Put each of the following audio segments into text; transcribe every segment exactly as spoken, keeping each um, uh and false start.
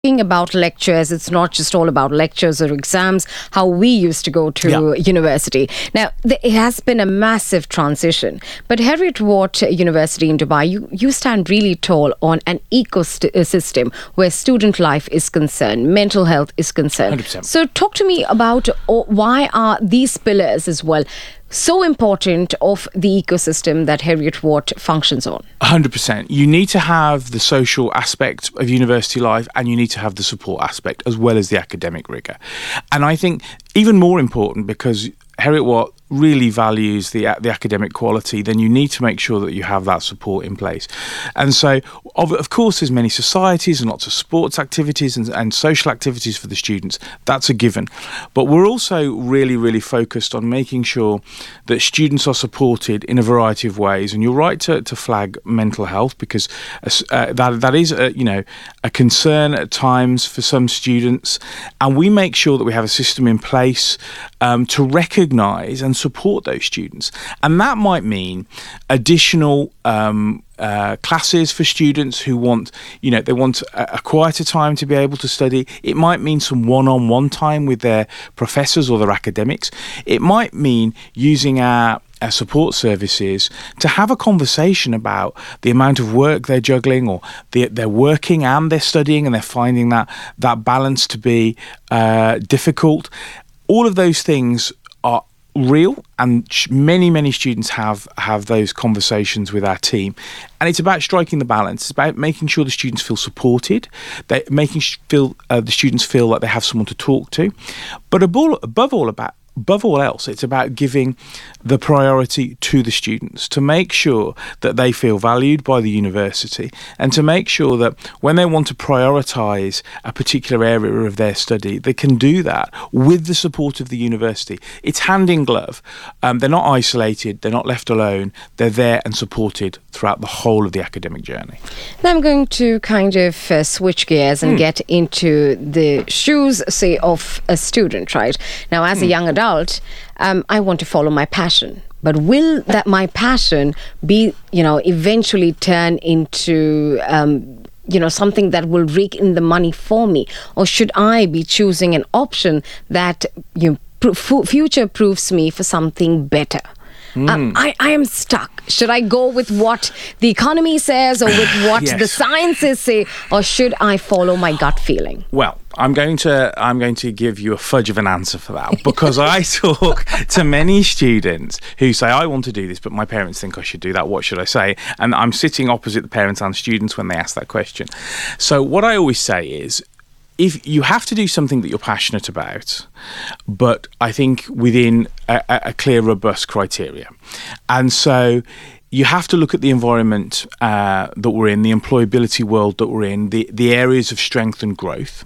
About lectures, it's not just all about lectures or exams, how we used to go to Yeah. university. Now, th- it has been a massive transition. But Heriot Watt University in Dubai, you, you stand really tall on an ecosystem where student life is concerned, mental health is concerned. one hundred percent. So talk to me about uh, why are these pillars as well so important of the ecosystem that Heriot Watt functions on? one hundred percent. You need to have the social aspect of university life, and you need to have the support aspect as well as the academic rigour. And I think even more important, because Heriot Watt really values the the academic quality, then you need to make sure that you have that support in place. And so, of, of course, there's many societies and lots of sports activities and, and social activities for the students. That's a given. But we're also really, really focused on making sure that students are supported in a variety of ways. And you're right to, to flag mental health, because uh, that that is a, you know a concern at times for some students, and we make sure that we have a system in place um, to recognise and support those students. And that might mean additional um, uh, classes for students who want, you know, they want a, a quieter time to be able to study. It might mean some one-on-one time with their professors or their academics. It might mean using our Uh, support services to have a conversation about the amount of work they're juggling, or the, they're working and they're studying and they're finding that that balance to be uh, difficult. All of those things are real, and many many students have have those conversations with our team, and it's about striking the balance. It's about making sure the students feel supported, they making feel uh, the students feel like they have someone to talk to, but above, above all about Above all else, it's about giving the priority to the students, to make sure that they feel valued by the university, and to make sure that when they want to prioritise a particular area of their study, they can do that with the support of the university. It's hand in glove. Um, they're not isolated, they're not left alone, they're there and supported throughout the whole of the academic journey. Now I'm going to kind of uh, switch gears and mm. get into the shoes, say, of a student, right? Now, as mm. a young adult, um, I want to follow my passion. But will that my passion be, you know, eventually turn into, um, you know, something that will rake in the money for me? Or should I be choosing an option that, you know, pr- future proofs me for something better? Mm. Um, I, I am stuck. Should I go with what the economy says, or with what Yes. the sciences say, or should I follow my gut feeling? Well, I'm going to I'm going to give you a fudge of an answer for that, because I talk to many students who say, I want to do this, but my parents think I should do that. What should I say? And I'm sitting opposite the parents and students when they ask that question. So what I always say is, if you have to do something that you're passionate about, but I think within a, a clear, robust criteria. And so you have to look at the environment uh, that we're in, the employability world that we're in, the, the areas of strength and growth.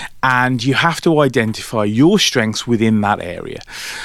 And you have to identify your strengths within that area.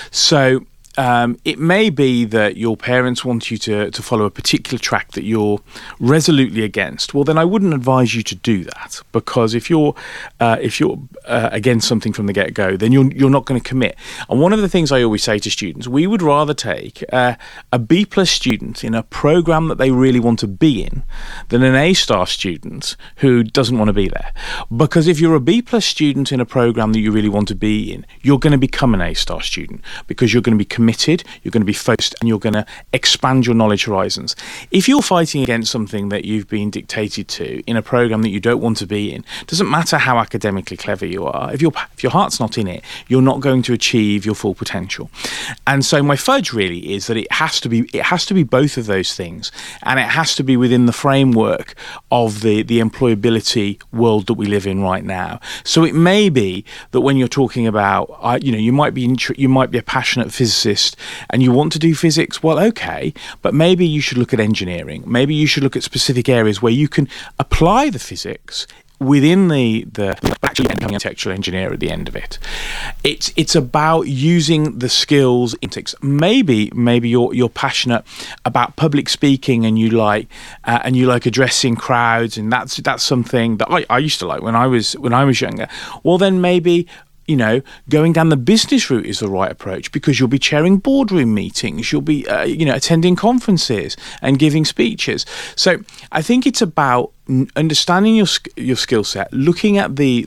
So Um, it may be that your parents want you to, to follow a particular track that you're resolutely against. Well, then I wouldn't advise you to do that, because if you're uh, if you're uh, against something from the get-go, then you're you're not going to commit. And one of the things I always say to students, we would rather take uh, a B plus student in a program that they really want to be in than an A star student who doesn't want to be there. Because if you're a B plus student in a program that you really want to be in, you're going to become an A star student, because you're going to be committed. You're going to be focused, and you're going to expand your knowledge horizons. If you're fighting against something that you've been dictated to in a program that you don't want to be in, doesn't matter how academically clever you are, if your if your heart's not in it, you're not going to achieve your full potential. And so my fudge really is that it has to be it has to be both of those things, and it has to be within the framework of the the employability world that we live in right now. So it may be that when you're talking about, uh, you know, you might be int- you might be a passionate physicist and you want to do physics. Well, okay, but maybe you should look at engineering. Maybe you should look at specific areas where you can apply the physics within the the actually becoming a textual engineer at the end of it. It's it's about using the skills in physics. Maybe maybe you're you're passionate about public speaking, and you like uh, and you like addressing crowds, and that's that's something that I, I used to like when I was when I was younger. Well, then maybe you know, going down the business route is the right approach because you'll be chairing boardroom meetings, you'll be, uh, you know, attending conferences and giving speeches. So I think it's about understanding your your skill set, looking at the